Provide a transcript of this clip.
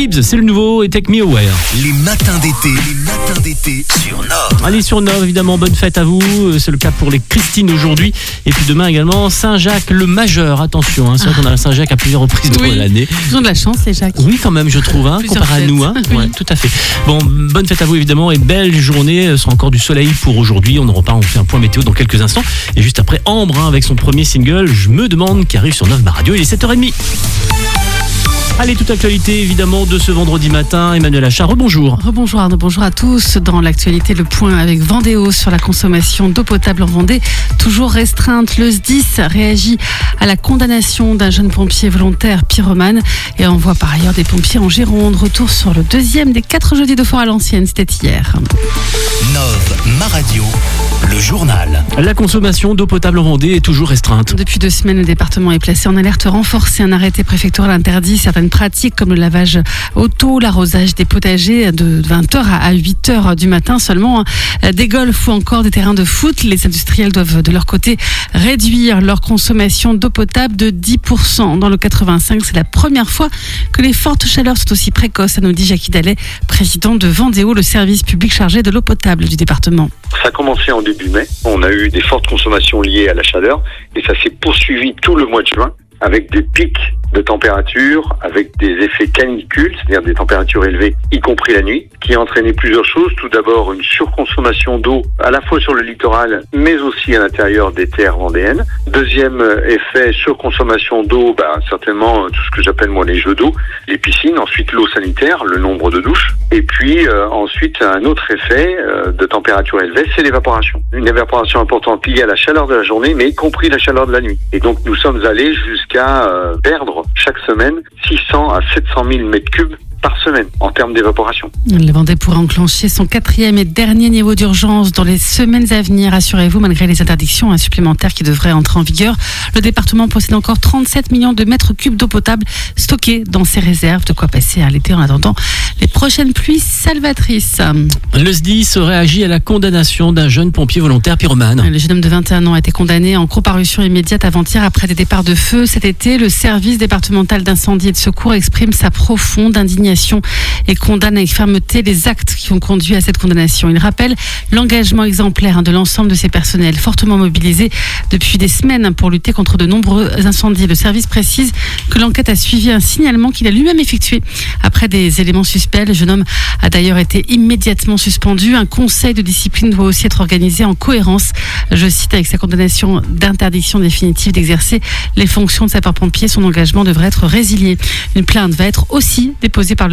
Gibbs, c'est le nouveau et Take Me Away. Les matins d'été sur Nov. Allez sur Nov, évidemment, bonne fête à vous. C'est le cas pour les Christine aujourd'hui. Et puis demain également, Saint-Jacques le Majeur. Attention, c'est vrai qu'on a un Saint-Jacques à plusieurs reprises dans l'année. Ils ont de la chance, les Jacques. Oui, quand même, je trouve, comparé à nous. Oui. Ouais, tout à fait. Bon, bonne fête à vous évidemment et belle journée. Ce sera encore du soleil pour aujourd'hui. On fait un point météo dans quelques instants. Et juste après, Ambre avec son premier single, Je me demande, qui arrive sur Nov Radio. Il est 7h30. Allez, toute actualité évidemment de ce vendredi matin. Emmanuel Achard, rebonjour. Rebonjour Arnaud, bonjour à tous. Dans l'actualité, le point avec Vendéo sur la consommation d'eau potable en Vendée, toujours restreinte. Le SDIS réagit à la condamnation d'un jeune pompier volontaire pyromane et envoie par ailleurs des pompiers en Gironde. Retour sur le deuxième des 4 jeudis de foire à l'ancienne, c'était hier. Nov, ma radio, le journal. La consommation d'eau potable en Vendée est toujours restreinte. Depuis 2 semaines, le département est placé en alerte renforcée. Un arrêté préfectoral interdit certaines pratiques comme le lavage auto, l'arrosage des potagers de 20h à 8h du matin seulement. Des golfs ou encore des terrains de foot. Les industriels doivent de leur côté réduire leur consommation d'eau potable de 10%. Dans le 85, c'est la première fois que les fortes chaleurs sont aussi précoces, nous dit Jackie Dallet, président de Vendéo, le service public chargé de l'eau potable du département. Ça a commencé en début mai. On a eu des fortes consommations liées à la chaleur et ça s'est poursuivi tout le mois de juin avec des pics de température, avec des effets canicules, c'est-à-dire des températures élevées, y compris la nuit, qui a entraîné plusieurs choses. Tout d'abord, une surconsommation d'eau, à la fois sur le littoral, mais aussi à l'intérieur des terres vendéennes. Deuxième effet, surconsommation d'eau, certainement tout ce que j'appelle moi les jeux d'eau, les piscines, ensuite l'eau sanitaire, le nombre de douches. Et puis ensuite, un autre effet de température élevée, c'est l'évaporation. Une évaporation importante liée à la chaleur de la journée, mais y compris la chaleur de la nuit. Et donc nous sommes allés jusqu'à perdre chaque semaine 600 à 700 000 mètres cubes par semaine en termes d'évaporation. Le Vendée pourrait enclencher son 4e et dernier niveau d'urgence dans les semaines à venir, rassurez-vous, malgré les interdictions supplémentaires qui devraient entrer en vigueur. Le département possède encore 37 millions de mètres cubes d'eau potable stockés dans ses réserves, de quoi passer à l'été en attendant les prochaines pluies salvatrices. Le SDIS réagit à la condamnation d'un jeune pompier volontaire pyromane. Le jeune homme de 21 ans a été condamné en comparution immédiate avant-hier après des départs de feu. Cet été, le service départemental d'incendie et de secours exprime sa profonde indignation et condamne avec fermeté les actes qui ont conduit à cette condamnation. Il rappelle l'engagement exemplaire de l'ensemble de ses personnels, fortement mobilisés depuis des semaines pour lutter contre de nombreux incendies. Le service précise que l'enquête a suivi un signalement qu'il a lui-même effectué après des éléments suspects. Le jeune homme a d'ailleurs été immédiatement suspendu. Un conseil de discipline doit aussi être organisé en cohérence, je cite, avec sa condamnation d'interdiction définitive d'exercer les fonctions de sapeur-pompier. Son engagement devrait être résilié. Une plainte va être aussi déposée par le